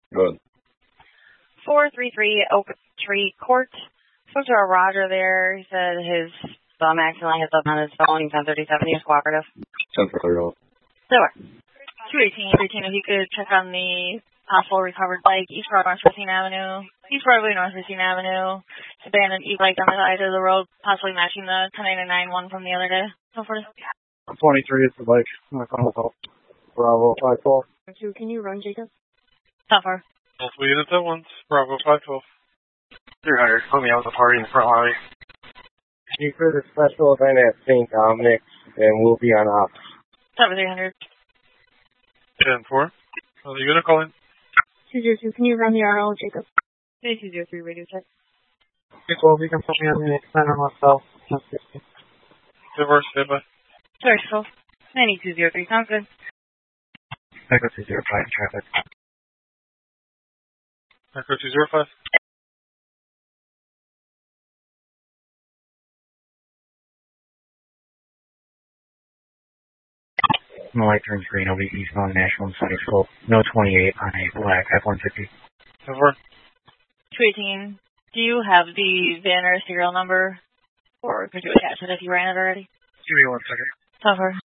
Good. 433 Oak Tree Court. Spoke to a Roger there. He said his thumb accidentally hit up on his phone. He's on 37. He was cooperative. 10 for clear. Sure. 218, if you could check on the possible recovered bike, East Broadway, North Racine Avenue. East Broadway, North Racine Avenue. Abandoned e-bike on the side of the road, possibly matching the 1099 one from the other day. So forth. 23 is the bike. Bravo 512. Can you run, Jacob? How far? Multiple units at once. Bravo 512. 300. Put me out the party in the front lobby. You for the special event at St. Dominic's, and we'll be on ops. 7300. 10-4. Another unit calling. 202, can you run the RL, Jacob? 203 radio check. 212, you can put me on the center myself. 1060. Reverse, standby. Sorry, 9203, sounds good. Echo 205 traffic. Echo 205. When the light turns green, I'll be eastbound National Study Slope. No 28 on a black F-150. 10-4. 218, do you have the Banner serial number? Or could you attach it if you ran it already? Give me 1 second. Cover.